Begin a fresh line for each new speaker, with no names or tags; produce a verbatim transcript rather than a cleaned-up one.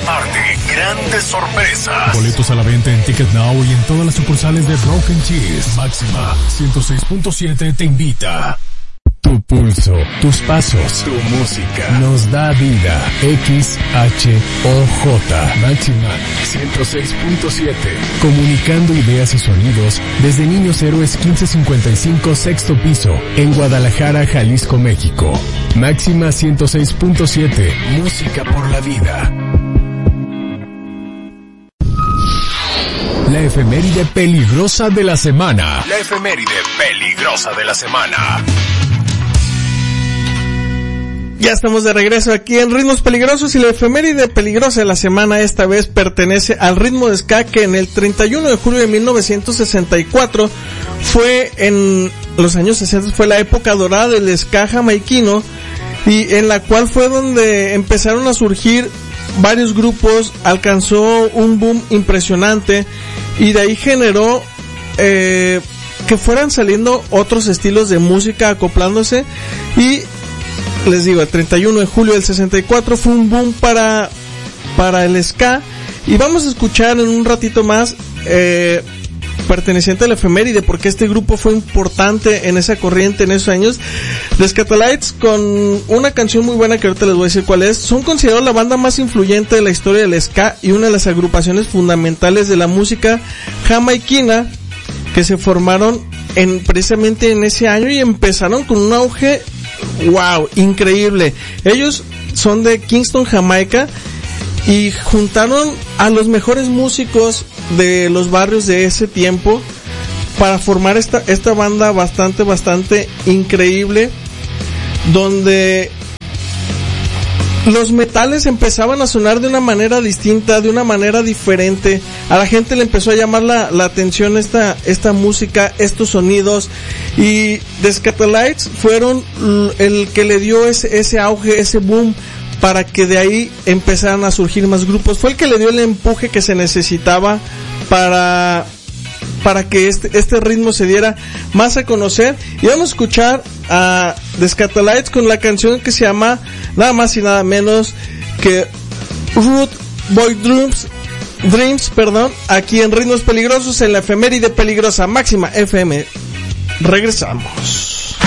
prepararte grandes sorpresas.
Boletos a la venta en Ticket Now y en todas las sucursales de Broken Cheese. Máxima ciento seis punto siete te invita. Tu pulso, tus pasos, tu música nos da vida. X H O J Máxima ciento seis punto siete. Comunicando ideas y sonidos desde Niños Héroes quince cincuenta y cinco sexto piso en Guadalajara, Jalisco, México. Máxima ciento seis punto siete. Música por la vida. La efeméride peligrosa de la semana.
La efeméride peligrosa de la semana.
Ya estamos de regreso aquí en Ritmos Peligrosos y la efeméride peligrosa de la semana esta vez pertenece al ritmo de ska que en el treinta y uno de julio de mil novecientos sesenta y cuatro fue en los años sesenta, fue la época dorada del ska jamaiquino y en la cual fue donde empezaron a surgir varios grupos, alcanzó un boom impresionante y de ahí generó eh, que fueran saliendo otros estilos de música acoplándose y les digo, el treinta y uno de julio del sesenta y cuatro fue un boom para para el ska y vamos a escuchar en un ratito más eh, perteneciente a la efeméride porque este grupo fue importante en esa corriente en esos años. The Skatalites con una canción muy buena que ahorita les voy a decir cuál es. Son considerados la banda más influyente de la historia del ska y una de las agrupaciones fundamentales de la música jamaiquina que se formaron en precisamente en ese año y empezaron con un auge wow, increíble. Ellos son de Kingston, Jamaica y juntaron a los mejores músicos de los barrios de ese tiempo para formar esta esta banda bastante bastante increíble donde los metales empezaban a sonar de una manera distinta, de una manera diferente. A la gente le empezó a llamar la, la atención esta, esta música, estos sonidos. Y The Skatalites fueron el que le dio ese, ese auge, ese boom, para que de ahí empezaran a surgir más grupos. Fue el que le dio el empuje que se necesitaba para, para que este, este ritmo se diera más a conocer. Y vamos a escuchar a The Skatalites con la canción que se llama nada más y nada menos que Rude Boy Dreams, Dreams, perdón, aquí en Ritmos Peligrosos en la efeméride peligrosa Máxima F M. Regresamos.